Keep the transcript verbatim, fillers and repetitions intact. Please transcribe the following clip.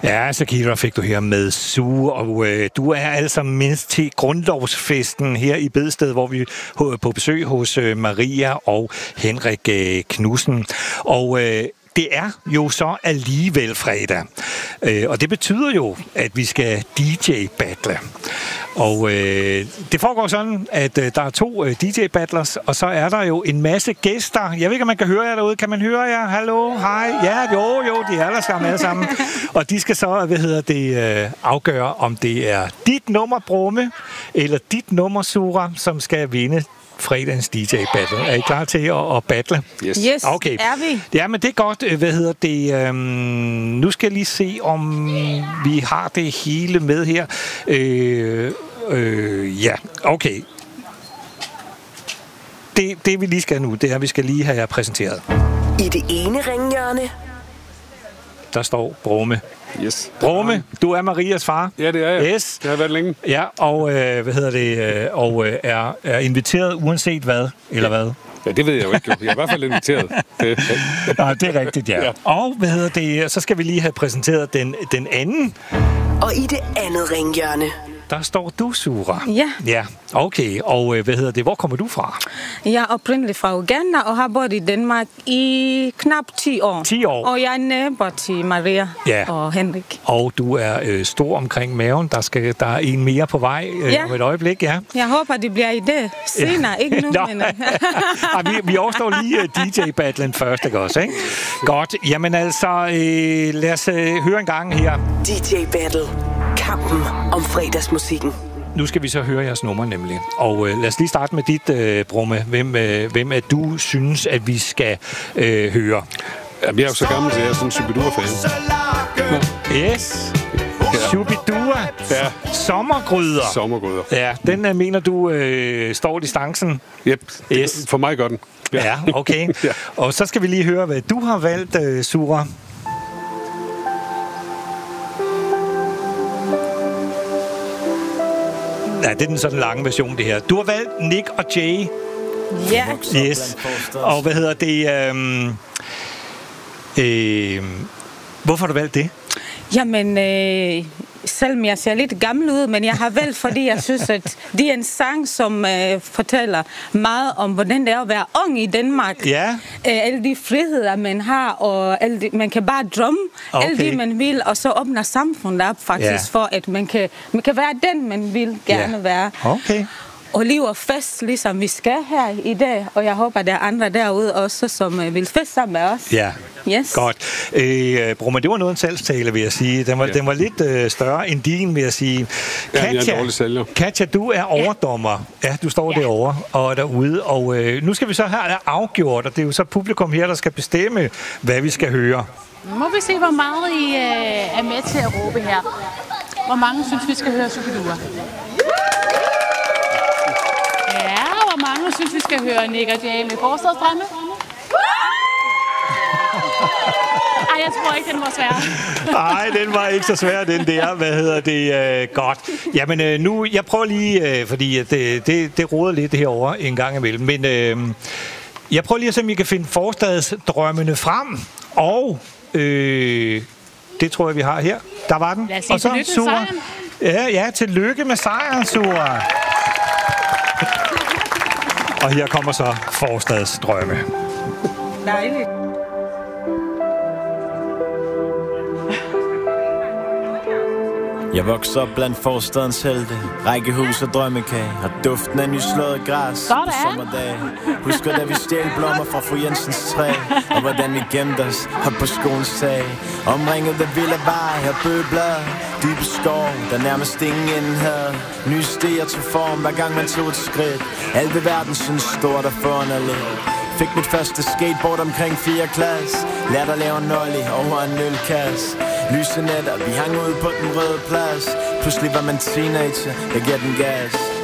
Ja, Shakira fik du her med Sue, og øh, du er altså mindst til grundlovsfesten her i Bedsted, hvor vi er på besøg hos øh, Maria og Henrik øh, Knudsen. Og øh, det er jo så alligevel fredag, øh, og det betyder jo, at vi skal D J-battle. Og øh, det foregår sådan, at øh, der er to øh, D J-battlers, og så er der jo en masse gæster. Jeg ved ikke, om man kan høre jer derude. Kan man høre jer? Hallo? Hej? Ja, jo, jo, de er der sammen alle sammen. Og de skal så, hvad hedder det, øh, afgøre, om det er dit nummer, Brumme, eller dit nummer, Sura, som skal vinde fredagens D J-battle. Er I klar til at, at battle? Yes. Yes, okay. er vi. Ja, men det er godt. Hvad hedder det? Øhm, nu skal jeg lige se, om vi har det hele med her. Øh, øh, ja, okay. Det, det vi lige skal nu, det er, at vi skal lige have jer præsenteret. I det ene ringhjørne. Der står Brumme. Yes. Brumme, du er Marias far. Ja, det er jeg. Yes. Det har været længe. Ja, og øh, hvad hedder det? Øh, og øh, er, er inviteret uanset hvad, eller hvad? Ja, det ved jeg jo ikke. Jeg er i hvert fald inviteret. Det, Nej, det er rigtigt, ja. ja. Og hvad hedder det? Så skal vi lige have præsenteret den, den anden. Og i det andet ringhjørne. Der står du, Sura. Ja. Ja, okay. Og øh, hvad hedder det? Hvor kommer du fra? Jeg er oprindelig fra Uganda og har boet i Danmark i knap ti år. ti år. Og jeg er nabo til Maria Ja. og Henrik. Og du er øh, stor omkring maven. Der, skal, der er en mere på vej øh, Ja. om et øjeblik, ja. Jeg håber, det bliver i det senere, ja. Ikke nu. Nå. Men, Ej, vi, vi overstår lige uh, D J-battlen først, ikke også, ikke? Godt. Jamen altså, øh, lad os øh, høre en gang her. D J-battle. Kampen om fredagsmusikken. Nu skal vi så høre jeres nummer, nemlig. Og øh, lad os lige starte med dit, øh, Brumme. Hvem, øh, hvem er du synes, at vi skal øh, høre? Jamen, jeg er jo så gammel, så jeg er sådan en Shubidua-fan. Yes. Shubidua. Ja. Sommergryder. Sommergryder. Ja, den øh, mener du øh, står distancen? Yep. Yes. For mig gør den. Ja, ja okay. Ja. Og så skal vi lige høre, hvad du har valgt, øh, Sura. Ja, det er den sådan lange version, det her. Du har valgt Nick og Jay. ja. Yes. Og hvad hedder det? Øhm, øh, hvorfor har du valgt det? Jamen, øh, selvom jeg ser lidt gammel ud, men jeg har valgt, fordi jeg synes, at det er en sang, som øh, fortæller meget om, hvordan det er at være ung i Danmark. Ja. Øh, alle de friheder, man har, og alle de, man kan bare drømme Okay. alt det, man vil, og så åbner samfundet op faktisk Ja. for, at man kan, man kan være den, man vil gerne Ja. være. Okay. Og liv og fest, ligesom vi skal her i dag, og jeg håber, der er andre derude også, som øh, vil feste sammen med os. Ja. Yes. Godt. Øh, Brumme, det var noget en salgstale, vil jeg sige. Den var, Ja. den var lidt øh, større end din, vil jeg sige. Ja, jeg er en dårlig sælger. Katja, du er overdommer. Ja, du står Ja. derovre og derude. Og øh, nu skal vi så have afgjort, og det er jo så publikum her, der skal bestemme, hvad vi skal høre. Må vi se, hvor meget I øh, er med til at råbe her. Hvor mange synes, vi skal høre Shubidua? Ja, hvor mange synes, vi skal høre Nick og Jay med Forstadsdrømme? Ej, jeg tror ikke, den var svær. Nej, den var ikke så svær, den der. Hvad hedder det? Øh, godt. Jamen øh, nu, jeg prøver lige, øh, fordi det, det, det roder lidt herovre en gang imellem, men øh, jeg prøver lige at se, om I kan finde forstadsdrømmene frem, og øh, det tror jeg, vi har her. Der var den. Lad os sige tillykke med Sura. sejren. Ja, ja, tillykke med sejren, Sura. Og her kommer så forstadsdrømme. Dejligt. Jeg voksede op blandt forstadens helte, rækkehus og drømmekage, og duften af nyslået græs Sådan. på sommerdage. Husker da vi stjal blommer fra fru Jensens træ, og hvordan vi gemte os op på skolens tag. Omringet af vilde veje og bøgeblader, dybe skov, der nærmest ingen havde. Nye stier til form, hver gang man tog et skridt. Alt ved verden synes stort og forunderligt. Fik mit første skateboard omkring fjerde klasse. Lærte at lave en nollie over en ølkasse. Lyse nætter, vi hang ud på den røde plads. Pludselig var man teenager, jeg gav den gas.